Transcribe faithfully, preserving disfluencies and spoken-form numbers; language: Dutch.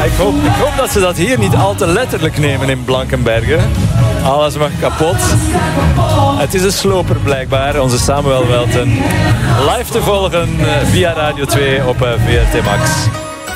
ik hoop, ik hoop dat ze dat hier niet al te letterlijk nemen in Blankenberge. Alles mag kapot. Het is een sloper blijkbaar, onze Samuel Welten. Live te volgen via Radio twee op V R T Max.